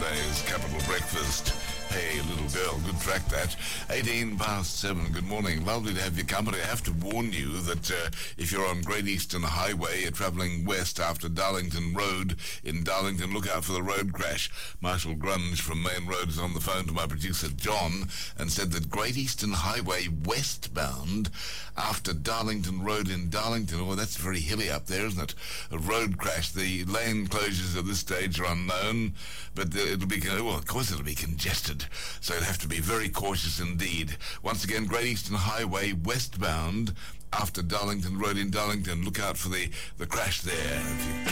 Sunday's Capital Breakfast. Hey, little girl, good track that. 18 past 7, good morning. Lovely to have your company. I have to warn you that if you're on Great Eastern Highway, you're travelling west after Darlington Road in Darlington, look out for the road crash. Marshall Grunge from Main Road is on the phone to my producer John and said that Great Eastern Highway westbound after Darlington Road in Darlington, oh, that's very hilly up there, isn't it? A road crash. The lane closures at this stage are unknown, but it'll be, well, of course it'll be congested. So you'll have to be very cautious indeed. Once again, Great Eastern Highway westbound after Darlington Road in Darlington. Look out for the crash there.